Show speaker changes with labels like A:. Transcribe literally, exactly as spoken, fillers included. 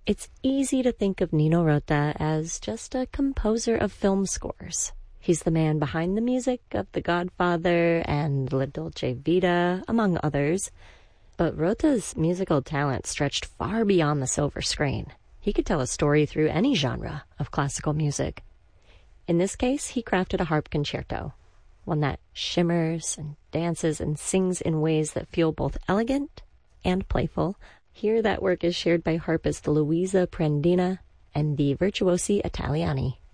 A: It's easy to think of Nino Rota as just a composer of film scores. He's the man behind the music of The Godfather and La Dolce Vita, among others. But Rota's musical talent stretched far beyond the silver screen. He could tell a story through any genre of classical music. In this case, he crafted a harp concerto, one that shimmers and dances and sings in ways that feel both elegant and playful. Here, that work is shared by harpist Luisa Prendina and the Virtuosi Italiani.